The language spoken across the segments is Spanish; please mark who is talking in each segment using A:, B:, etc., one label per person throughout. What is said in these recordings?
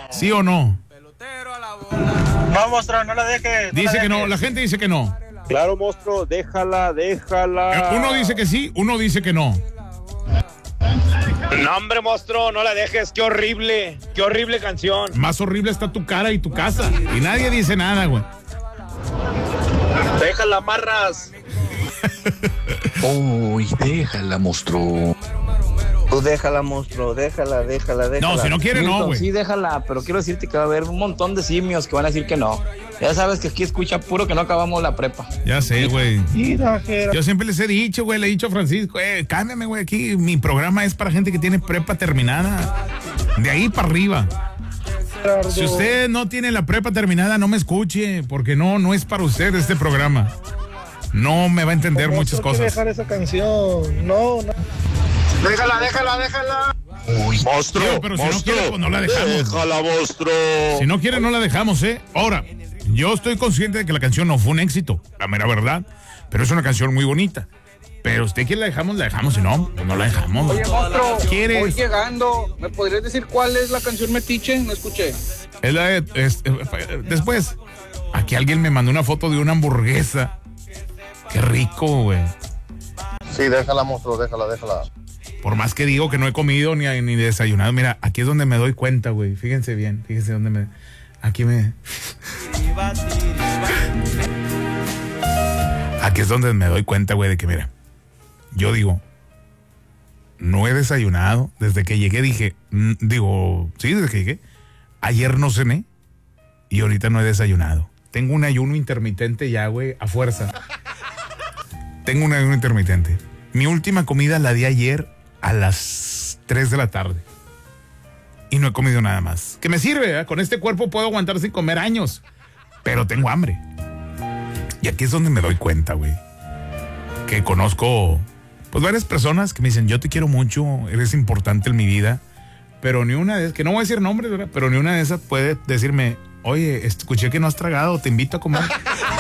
A: ¿Sí o no?
B: No, monstruo, no la dejes.
A: Dice que no, la gente dice que no.
C: Claro, monstruo, déjala.
A: Uno dice que sí, uno dice que no.
C: No, hombre, monstruo, no la dejes. Qué horrible canción.
A: Más horrible está tu cara y tu casa. Y nadie dice nada, güey.
C: Déjala, marras.
D: Uy, déjala, monstruo.
E: Tú déjala, monstruo, déjala.
A: No, si no quiere, no, güey.
E: Sí, déjala, pero quiero decirte que va a haber un montón de simios que van a decir que no. Ya sabes que aquí escucha puro que no acabamos la prepa.
A: Ya sé, güey. Yo siempre les he dicho, güey, le he dicho a Francisco, cámbiame, güey, aquí mi programa es para gente que tiene prepa terminada. De ahí para arriba. Si usted no tiene la prepa terminada, no me escuche, porque no es para usted este programa. No me va a entender muchas cosas.
B: Dejar esa canción. No. Déjala.
D: Uy,
C: Monstruo,
A: Pero si no quiere, pues no la dejamos.
C: Déjala, monstruo.
A: Si no quiere, no la dejamos, ¿eh? Ahora, yo estoy consciente de que la canción no fue un éxito, la mera verdad, pero es una canción muy bonita. Pero usted quiere la dejamos, si no, pues no la dejamos.
F: Oye, monstruo,
A: ¿Quieres?
F: voy llegando. ¿Me podrías decir cuál es la canción Metiche? No escuché.
A: Es la después, aquí alguien me mandó una foto de una hamburguesa. Qué rico, güey.
B: Sí, déjala, monstruo, déjala.
A: Por más que digo que no he comido ni desayunado, mira, aquí es donde me doy cuenta, güey. Fíjense bien, aquí es donde me doy cuenta, güey, de que mira, yo digo, no he desayunado. Desde que llegué desde que llegué. Ayer no cené y ahorita no he desayunado. Tengo un ayuno intermitente ya, güey, a fuerza. Tengo un ayuno intermitente. Mi última comida la di ayer a las 3 de la tarde. Y no he comido nada más. Que me sirve, ¿eh? Con este cuerpo puedo aguantar sin comer años. Pero tengo hambre. Y aquí es donde me doy cuenta, güey. Que conozco, pues, varias personas que me dicen, yo te quiero mucho, eres importante en mi vida. Pero ni una de esas, que no voy a decir nombres, ¿verdad? Pero ni una de esas puede decirme, oye, escuché que no has tragado, te invito a comer.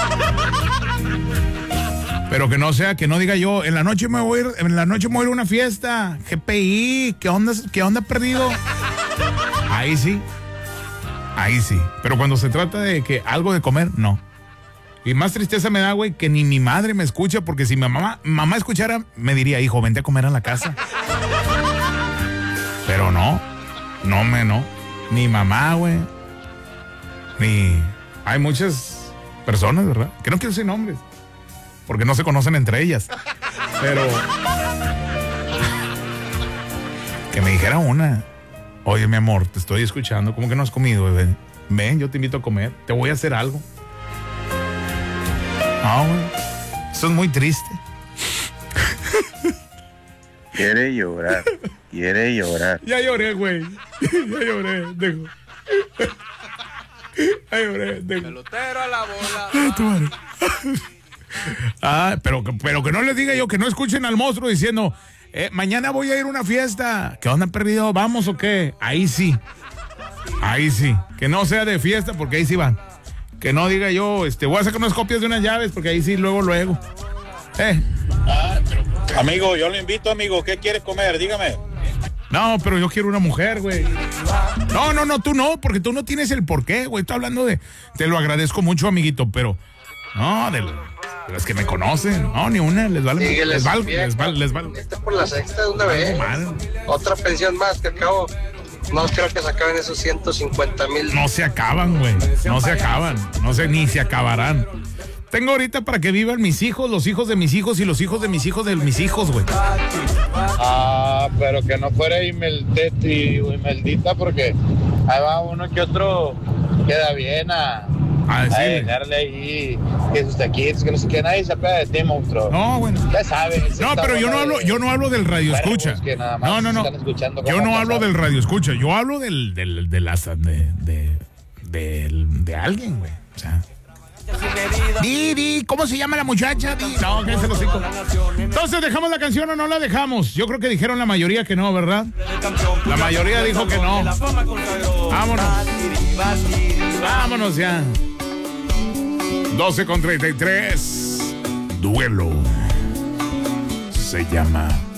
A: Pero que no sea, que no diga yo, en la noche me voy a ir a una fiesta, GPI, ¿qué onda perdido? Ahí sí. Pero cuando se trata de que algo de comer, no. Y más tristeza me da, güey, que ni mi madre me escucha, porque si mi mamá escuchara, me diría, hijo, vente a comer a la casa. Pero no. Ni mamá, güey. Hay muchas personas, ¿verdad? Que no quiero decir nombres, porque no se conocen entre ellas. Pero que me dijera una, oye, mi amor, te estoy escuchando, ¿cómo que no has comido, bebé? Ven, yo te invito a comer, te voy a hacer algo. No, güey, eso es muy triste.
G: Quiere llorar.
A: Ya lloré, güey. Dejo. Ya lloré, dejo.
F: Pelotero a la bola.
A: Tu madre. Pero que no les diga yo, que no escuchen al monstruo diciendo, mañana voy a ir a una fiesta. ¿Qué onda, perdido? ¿Vamos o qué? Ahí sí. Que no sea de fiesta, porque ahí sí van. Que no diga yo, voy a sacar unas copias de unas llaves, porque ahí sí, luego.
C: Amigo, yo lo invito, amigo. ¿Qué quieres comer? Dígame.
A: No, pero yo quiero una mujer, güey. No, tú no, porque tú no tienes el porqué, güey. Estoy hablando te lo agradezco mucho, amiguito, pero no, de las que me conocen, no, ni una, les vale. Les vale.
F: Por la sexta de una vez. Otra pensión más que acabo. No creo que se acaben esos 150,000.
A: No se acaban, güey. No se acaban. No sé, ni se acabarán. Tengo ahorita para que vivan mis hijos, los hijos de mis hijos y los hijos de mis hijos de mis hijos, güey.
H: Pero que no fuera Imeldeti o Imeldita, porque ahí va uno que otro queda bien a dejarle ahí que sus taquitos, que no sé qué, nadie se apega de ti, monstruo.
A: No, bueno.
H: Ya sabes.
A: No, pero yo no hablo del radio escucha. No. Yo no hablo del radio escucha. Yo hablo de alguien, güey. O sea. Di, ¿cómo se llama la muchacha? No, que se los digo. Entonces, ¿dejamos la canción o no la dejamos? Yo creo que dijeron la mayoría que no, ¿verdad? La mayoría dijo que no. Vámonos ya. 12:33. Duelo. Se llama